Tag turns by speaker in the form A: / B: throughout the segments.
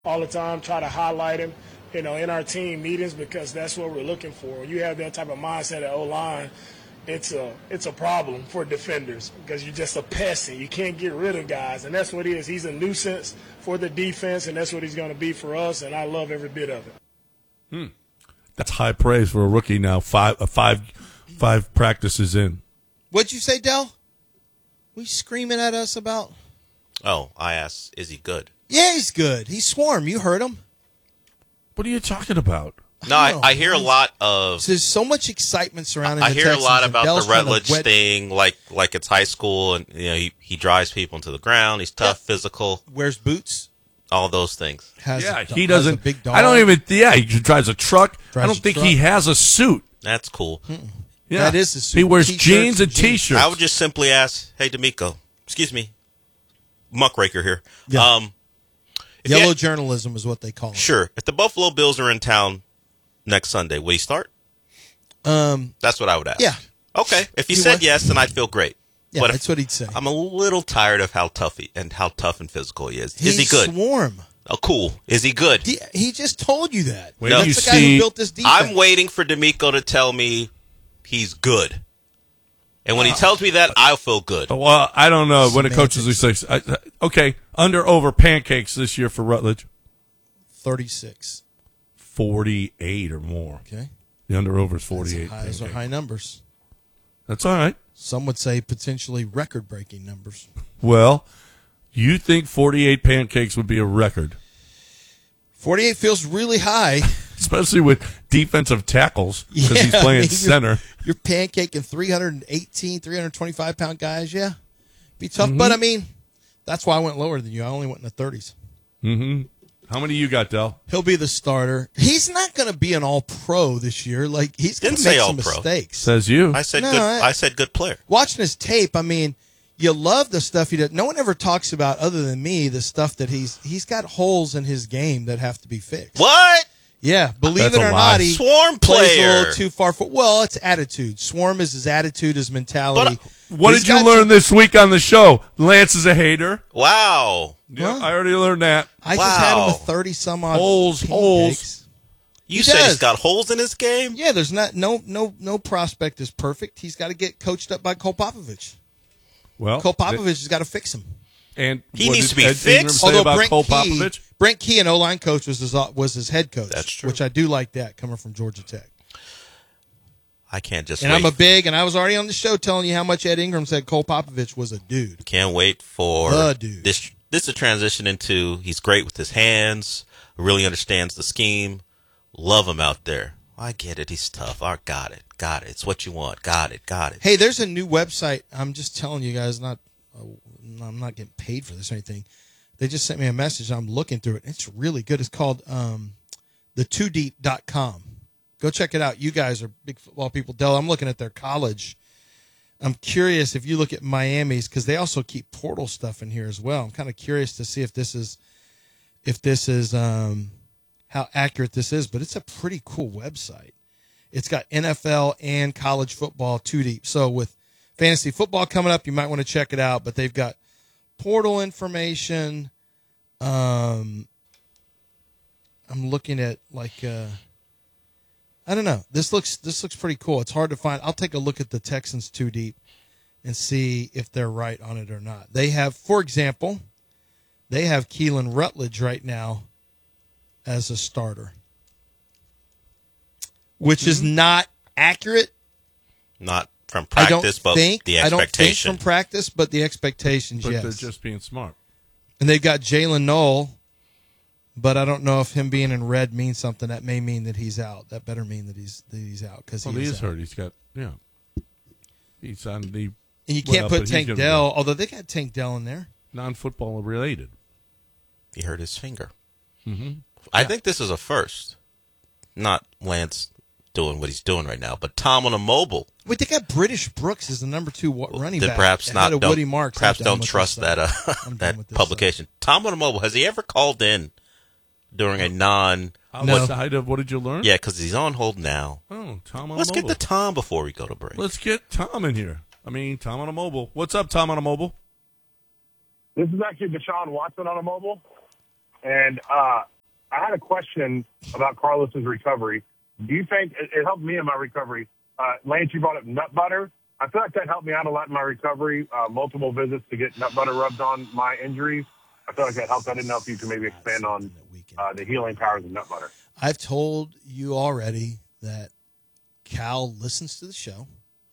A: all the time, try to highlight him, in our team meetings because that's what we're looking for. When you have that type of mindset at O-line, it's a problem for defenders because you're just a pest and you can't get rid of guys, and that's what he is. He's a nuisance for the defense, and that's what he's going to be for us, and I love every bit of it.
B: That's high praise for a rookie now, five practices in.
C: What'd you say, Del? What are you screaming at us about?
D: Oh, I asked, is he good?
C: Yeah, he's good. He's Swarm. You heard him.
B: What are you talking about?
D: No, I hear a lot of.
C: There's so much excitement surrounding.
D: I
C: the
D: hear
C: Texans,
D: a lot
C: and
D: about
C: Dell's
D: the
C: trying to
D: Rutledge
C: wet-
D: thing, like it's high school, and he drives people into the ground. He's tough, physical,
C: Wears boots.
D: all those things.
B: He doesn't.
C: Has a big dog.
B: I don't even. Yeah, he drives a truck. I
C: Drives
B: don't
C: a
B: think
C: truck.
B: he has a suit.
D: That's cool.
B: Yeah,
C: That is a suit.
B: He wears
C: T-shirts
B: jeans and
C: and jeans.
B: T-shirts.
D: I would just simply ask, hey, D'Amico, excuse me, muckraker here.
C: Yeah.
D: If you
C: Yellow
D: had-
C: journalism is what they call it.
D: Sure. If the Buffalo Bills are in town next Sunday, will you start? That's what I would ask.
C: Yeah.
D: Okay. If he
C: You
D: said
C: would?
D: yes, then I'd feel great.
C: Yeah,
D: But if-
C: that's what he'd say.
D: I'm a little tired of how tough and physical he is. Is he
C: He's
D: good?
C: Swarm.
D: Oh, cool. Is he good?
C: He just told you that.
B: Wait
D: till
C: That's
B: you
C: the guy
B: see-
C: who built this defense.
D: I'm waiting for D'Amico to tell me he's good. And when he tells me that, I'll feel good.
B: Well, I don't know when it coaches these things. Okay, under over pancakes this year for Rutledge,
C: 36.
B: 48 or more.
C: Okay.
B: The under over is 48.
C: Those are high numbers.
B: That's all right.
C: Some would say potentially record-breaking numbers.
B: Well, you think 48 pancakes would be a record,
C: 48 feels really high.
B: especially with defensive tackles because he's
C: Yeah,
B: playing
C: I mean,
B: center.
C: You're pancaking 318, 325-pound guys, yeah. Be tough. But, I mean, that's why I went lower than you. I only went in the 30s.
B: How many you got, Del?
C: He'll be the starter. He's not going to be an all-pro this year. Like, he's going to
D: Didn't
C: make
D: say
C: some
D: all-pro.
C: mistakes.
B: Says you.
D: I said
C: No,
D: good.
C: I-
D: I said good player.
C: Watching his tape, I mean, you love the stuff he does. No one ever talks about, other than me, the stuff that he's got holes in his game that have to be fixed.
D: What?
C: Yeah, believe
B: That's
C: it
B: a
C: or
B: lie.
C: not, he
D: Swarm
C: plays a
D: player.
C: little too far for. Well, it's attitude. Swarm is his attitude, his mentality.
B: What
C: He's
B: did you
C: got
B: learn
C: some-
B: this week on the show? Lance is a hater.
D: Wow.
B: Yeah,
C: Huh?
B: I already learned that.
C: I just had him
D: Wow.
C: with 30-some-odd
B: Holes.
C: pancakes.
D: You
C: He
D: said
C: does.
D: he's got holes in his game?
C: Yeah, there's no prospect is perfect. He's got to get coached up by Cole Popovich.
B: Well,
C: Cole Popovich has got to fix him.
B: and
D: He
B: what
D: needs
B: did
D: to be
B: Ed Ingram
D: fixed.
B: say
C: Although
B: about
C: Brent
B: Cole
C: Key,
B: Popovich?
C: Brent Key, an O-line coach, was his head coach.
D: That's true.
C: Which I do like that coming from Georgia Tech.
D: I can't just
C: And
D: wait.
C: I was already on the show telling you how much Ed Ingram said Cole Popovich was a dude.
D: Can't wait for
C: The dude.
D: this to transition into he's great with his hands, really understands the scheme. Love him out there. I get it. He's tough. I got it. Got it. It's what you want. Got it. Got it.
C: Hey, there's a new website. I'm just telling you guys, I'm not getting paid for this or anything. They just sent me a message. I'm looking through it. It's really good. It's called the2deep.com. Go check it out. You guys are big football people. Del, I'm looking at their college. I'm curious if you look at Miami's, because they also keep portal stuff in here as well. I'm kind of curious to see if this is how accurate this is, but it's a pretty cool website. It's got NFL and college football 2 deep. So with fantasy football coming up, you might want to check it out, but they've got portal information. I'm looking at I don't know. This looks pretty cool. It's hard to find. I'll take a look at the Texans 2 deep and see if they're right on it or not. They have, for example, Keelan Rutledge right now as a starter, which is not accurate.
D: Not from
C: I don't
D: practice, but
C: think.
D: the
C: I don't think
D: expectation.
C: from practice, but the expectations,
B: But
C: yes.
B: they're just being smart.
C: And they've got Jalen Knoll, but I don't know if him being in red means something. That may mean that he's out. That better mean that he's out because
B: Well, he is hurt. He's got, he's on the
C: And you can't
B: but
C: put
B: he's
C: Tank
B: gonna
C: Dell, although they got Tank Dell in there.
B: non-football related.
D: He hurt his finger.
B: Mm-hmm.
D: I think this is a first. Not Lance doing what he's doing right now, but Tom on a mobile.
C: Wait, they got British Brooks as the number 2 running
D: That
C: back.
D: perhaps
C: ahead
D: not.
C: of Woody Marks.
D: Perhaps
C: I'm done
D: don't
C: with
D: trust
C: this
D: that
C: stuff. I'm done
D: that
C: with this
D: publication. Tom on a mobile. Has he ever called in during a non?
B: Outside of what did you learn?
D: Yeah, because he's on hold now.
B: Oh, Tom on
D: Let's
B: a
D: get
B: mobile.
D: the Tom before we go to break.
B: Let's get Tom in here. Tom on a mobile. What's up, Tom on a mobile?
E: This is actually Deshaun Watson on a mobile. And I had a question about Carlos's recovery. Do you think it helped me in my recovery? Lance, you brought up nut butter. I feel like that helped me out a lot in my recovery. Multiple visits to get nut butter rubbed on my injuries. I feel like that helped. I didn't know if you could maybe expand on the healing powers of nut butter.
C: I've told you already that Cal listens to the show.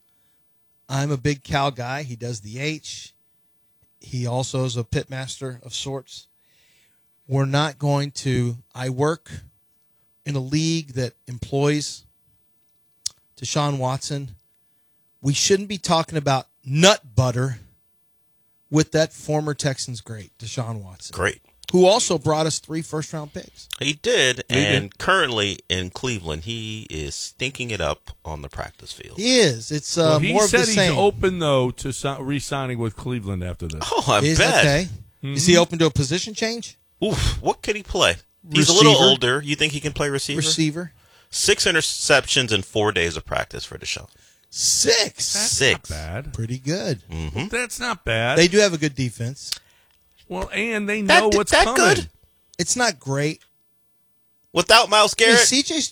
C: I'm a big Cal guy. He does the H. He also is a pit master of sorts. We're not going to. I work in a league that employs Deshaun Watson. We shouldn't be talking about nut butter with that former Texans great, Deshaun Watson.
D: Great.
C: Who also brought us 3 first-round picks.
D: He did, and currently in Cleveland, he is stinking it up on the practice field.
C: He is. It's
B: he
C: more of
B: said
C: the same.
B: he's open, though, to re-signing with Cleveland after this.
D: Oh, I
C: Is
D: bet.
C: okay.
B: Mm-hmm.
C: Is he open to a position change?
D: Oof, what could he play? He's a
C: Receiver.
D: little older. You think he can play receiver?
C: Receiver.
D: 6 interceptions in 4 days of practice for Deshaun.
C: 6.
B: That's
D: 6.
B: not bad.
C: Pretty good.
B: That's not bad.
C: They do have a good defense.
B: Well, and they know what's
D: that
B: coming.
D: good?
C: It's not great.
D: Without Myles
C: I mean,
D: Garrett?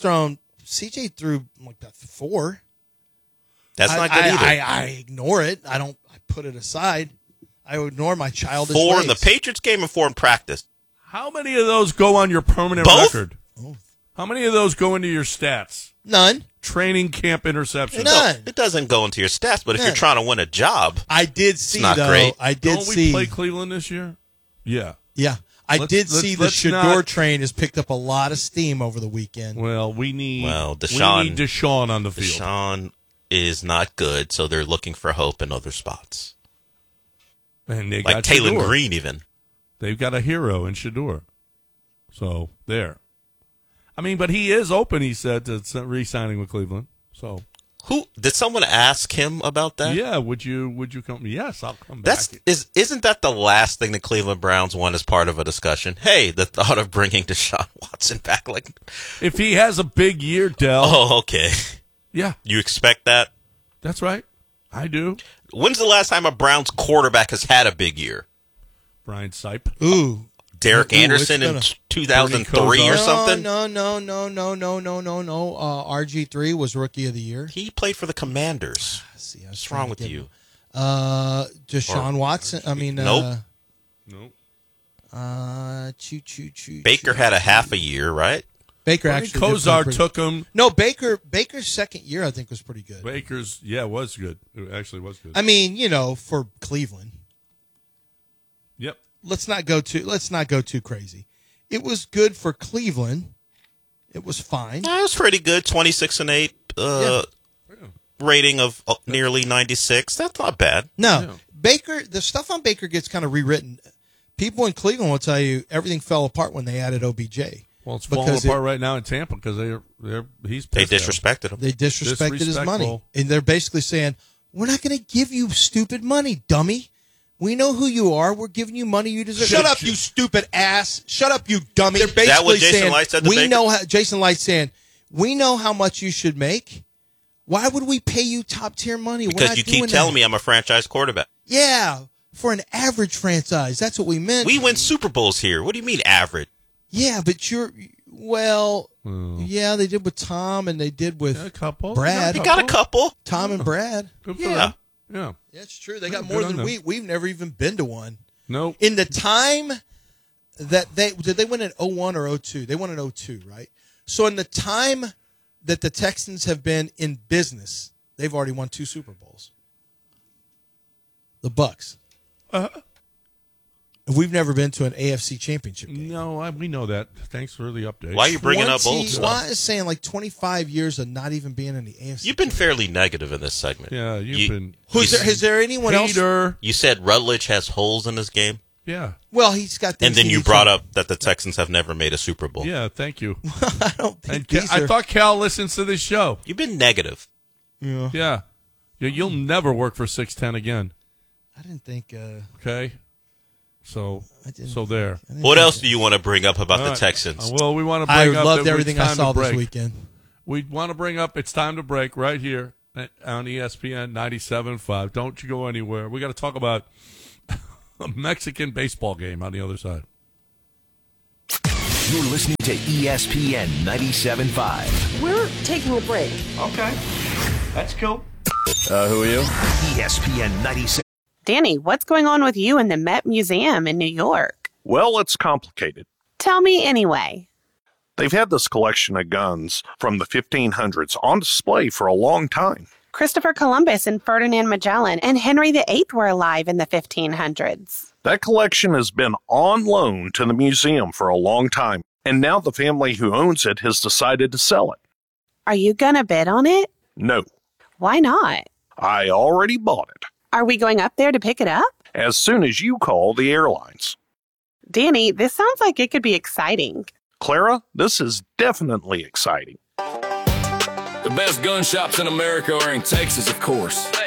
C: CJ threw like that 4.
D: That's not good either.
C: I ignore it. I put it aside. I ignore my childish
D: 4
C: ways.
D: in the Patriots game and 4 in practice.
B: How many of those go on your permanent
D: Both?
B: record? How many of those go into your stats?
C: None.
B: Training camp interceptions.
C: None.
D: It doesn't go into your stats, but if
C: None.
D: you're trying to win a job,
C: I did see
D: not
C: though.
D: great.
C: I did
B: Don't we
C: see.
B: play Cleveland this year? Yeah.
C: Yeah, I did see the
B: let's
C: Shador
B: not-
C: train has picked up a lot of steam over the weekend.
B: Well, we need
D: Deshaun-
B: Deshaun on the field.
D: Deshaun is not good, so they're looking for hope in other spots.
B: And they
D: Like
B: got
D: Taylor
B: Shador.
D: Green, even.
B: They've got a hero in Shador. So, there. I mean, but he is open, he said, to re-signing with Cleveland. So,
D: Who did someone ask him about that?
B: yeah, would you come? Yes, I'll come back.
D: Isn't that the last thing the Cleveland Browns want as part of a discussion? Hey, the thought of bringing Deshaun Watson back, like,
B: If he has a big year, Dell.
D: oh, okay.
B: Yeah,
D: You expect that?
B: that's right. I do.
D: When's the last time a Browns quarterback has had a big year?
B: Brian Sipe.
C: Ooh,
D: Derek
C: Ooh,
D: Anderson
C: it's
D: in
C: gonna-
D: 2003 or
B: Bernie Kosar.
D: something?
C: No. RG3 was Rookie of the Year.
D: He played for the Commanders.
C: See,
D: What's wrong with you?
C: Deshaun Watson. I mean,
D: Nope.
B: Nope.
D: Baker had a half a year, right?
C: Baker
B: Bernie
C: actually did play
B: Kosar
C: pretty-
B: took him.
C: No, Baker's second year I think was pretty good.
B: Baker's, was good. It actually was good.
C: I mean, for Cleveland.
B: Yep.
C: Let's not go too crazy. It was good for Cleveland. It was fine.
D: Yeah, it was pretty good. 26-8 rating of nearly 96. That's not bad.
C: No,
B: Yeah.
C: Baker. The stuff on Baker gets kind of rewritten. People in Cleveland will tell you everything fell apart when they added OBJ.
B: Well, it's falling apart right now in Tampa because he's
D: They
B: pissed
D: disrespected him.
C: They disrespected his money,
B: Disrespectful.
C: and they're basically saying, "We're not going to give you stupid money, dummy. We know who you are. We're giving you money you deserve." Shut up, you stupid ass! Shut up, you dummy! They're basically
D: that what Jason
C: saying,
D: Light said to
C: "We
D: Baker?
C: know." Jason Light saying, "We know how much you should make. Why would we pay you top tier money? We're
D: Because
C: not
D: you
C: doing
D: keep telling
C: that."
D: me I'm a franchise quarterback.
C: Yeah, for an average franchise, that's what we meant.
D: We win Super Bowls here. What do you mean average?
C: Yeah, but yeah, they did with Tom and they did with
B: A couple.
C: Brad.
D: You got a couple.
C: Tom and Brad.
B: Good for
D: Yeah.
B: them. Yeah.
C: Yeah, it's true. They got
B: Good
C: more
B: on
C: than
B: them.
C: we've never even been to one.
B: Nope.
C: In the time that did they win in 01 or 02? They won in 02, right? So in the time that the Texans have been in business, they've already won 2 Super Bowls. The Bucks. We've never been to an AFC championship game.
B: No, we know that. Thanks for the update.
D: Why are you bringing up old
C: Well, I
D: stuff?
C: was saying like 25 years of not even being in the AFC.
D: You've been fairly negative in this segment.
B: Yeah,
D: You-
B: been
C: Is there anyone else?
B: Peter.
D: You said Rutledge has holes in his game,
B: Yeah.
C: Well, he's got.
D: and
C: things
D: then
C: he
D: you
C: needs
D: brought
C: to-
D: up that the Texans have never made a Super Bowl.
B: Yeah, thank you.
C: I don't think
B: And
C: these
B: I
C: are.
B: thought Cal listens to this show.
D: You've been negative.
B: Yeah. You'll never work for 610 again.
C: I didn't think.
B: Okay? So
C: I didn't-
B: there.
C: I didn't
D: What
C: think
D: else
C: that-
D: do you want to bring up about
B: All
D: the
B: right.
D: Texans?
B: Well, we want to
C: I
B: bring up
C: loved
B: that
C: everything
B: it's
C: I
B: time
C: saw
B: to
C: this
B: break.
C: weekend.
B: We want to bring up it's time to break right here on ESPN 97.5. Don't you go anywhere. We got to talk about a Mexican baseball game on the other side.
F: You're listening to ESPN 97.5.
G: We're taking a break.
H: Okay. That's cool.
F: Who are you? ESPN 97.
I: Danny, what's going on with you and the Met Museum in New York?
J: Well, it's complicated.
I: Tell me anyway.
J: They've had this collection of guns from the 1500s on display for a long time.
I: Christopher Columbus and Ferdinand Magellan and Henry VIII were alive in the 1500s.
J: That collection has been on loan to the museum for a long time, and now the family who owns it has decided to sell it.
I: Are you gonna bid on it?
J: No,
I: Why not?
J: I already bought it.
I: Are we going up there to pick it up?
J: As soon as you call the airlines.
I: Danny, this sounds like it could be exciting.
J: Clara, this is definitely exciting.
K: The best gun shops in America are in Texas, of course.